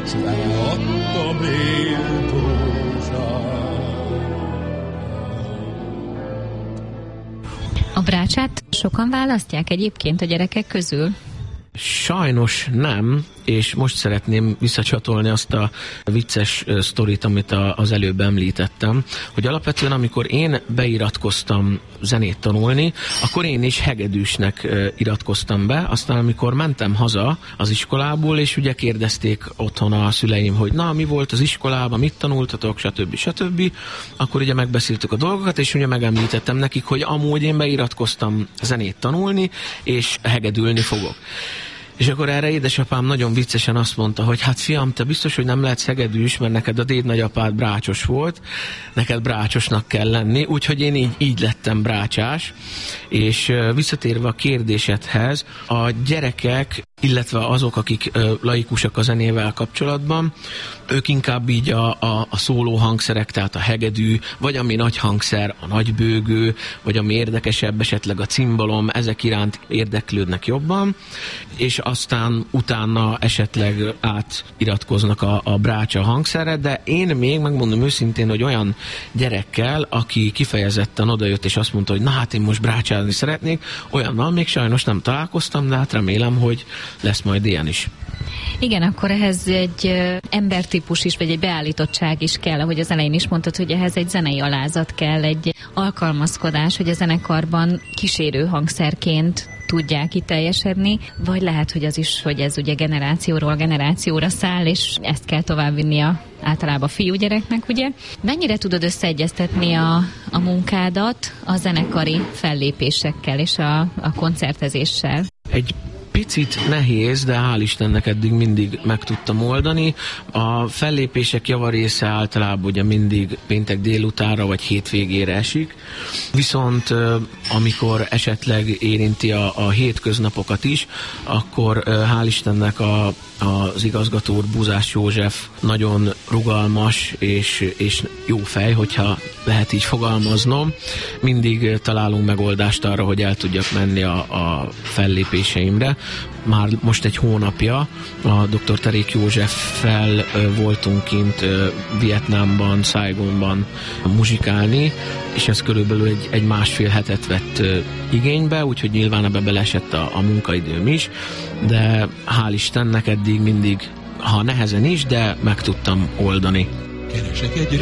vele adta méltóság. A brácsát sokan választják egyébként a gyerekek közül? Sajnos nem, és most szeretném visszacsatolni azt a vicces sztorit, amit az előbb említettem, hogy alapvetően amikor én beiratkoztam zenét tanulni, akkor én is hegedűsnek iratkoztam be, aztán amikor mentem haza az iskolából, és ugye kérdezték otthon a szüleim, hogy na, mi volt az iskolában, mit tanultatok, stb. Akkor ugye megbeszéltük a dolgokat, és ugye megemlítettem nekik, hogy amúgy én beiratkoztam zenét tanulni, és hegedülni fogok. És akkor erre édesapám nagyon viccesen azt mondta, hogy hát fiam, te biztos, hogy nem lehetsz hegedűs, mert neked a dédnagyapád brácsos volt, neked brácsosnak kell lenni, úgyhogy én így lettem brácsás. És visszatérve a kérdésedhez, a gyerekek, illetve azok, akik laikusak a zenével kapcsolatban, ők inkább így a szóló hangszerek, tehát a hegedű, vagy ami nagy hangszer, a nagybőgő, vagy ami érdekesebb, esetleg a cimbalom, ezek iránt érdeklődnek jobban, és aztán utána esetleg átiratkoznak a brácsa hangszerre, de én még megmondom őszintén, hogy olyan gyerekkel, aki kifejezetten odajött és azt mondta, hogy na hát én most brácsázni szeretnék, olyannal még sajnos nem találkoztam, de hát remélem, hogy lesz majd ilyen is. Igen, akkor ehhez egy embertípus is, vagy egy beállítottság is kell, ahogy az elején is mondtad, hogy ehhez egy zenei alázat kell, egy alkalmazkodás, hogy a zenekarban kísérő hangszerként tudják itt teljesedni, vagy lehet, hogy az is, hogy ez ugye generációról generációra száll, és ezt kell továbbvinni általában fiúgyereknek, ugye? Mennyire tudod összeegyeztetni a munkádat a zenekari fellépésekkel és a koncertezéssel? Egy picit nehéz, de hál' Istennek eddig mindig meg tudtam oldani. A fellépések javarésze általában ugye mindig péntek délutánra vagy hétvégére esik, viszont amikor esetleg érinti a hétköznapokat is, akkor hál' Istennek az igazgató úr, Buzás József nagyon rugalmas és jó fej, hogyha lehet így fogalmaznom. Mindig találunk megoldást arra, hogy el tudjak menni a fellépéseimre. Már most egy hónapja a Dr. Terék Józseffel voltunk kint Vietnámban, Saigonban muzsikálni, és ez körülbelül egy másfél hetet vett igénybe, úgyhogy nyilván ebbe beleesett a munkaidőm is, de hál' Istennek eddig mindig, ha nehezen is, de meg tudtam oldani. Keresek egy